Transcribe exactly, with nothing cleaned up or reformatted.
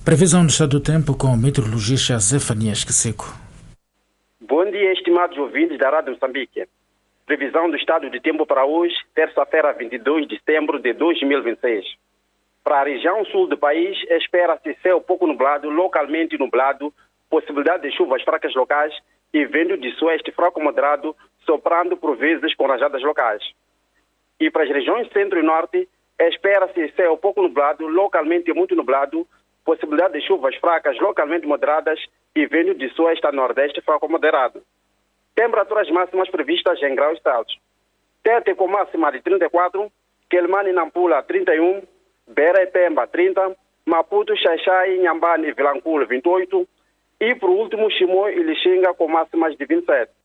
Previsão do estado do tempo com o meteorologista Zefanias Kiseko. Bom dia, estimados ouvintes da Rádio Moçambique. Previsão do estado de tempo para hoje, terça-feira, vinte e dois de setembro de dois mil e vinte e seis. Para a região sul do país, espera-se céu pouco nublado, localmente nublado, possibilidade de chuvas fracas locais e vento de sueste fraco moderado, soprando por vezes com rajadas locais. E para as regiões centro e norte, espera-se céu pouco nublado, localmente muito nublado, possibilidade de chuvas fracas localmente moderadas e vento de sueste a nordeste fraco moderado. Temperaturas máximas previstas em graus Celsius. Tete com máxima de trinta e quatro, Quelimane e Nampula trinta e um, Beira e Pemba trinta, Maputo, Xaixai, Inhambane e Vilanculo vinte e oito e por último Chimoio e Lixinga com máximas de vinte e sete.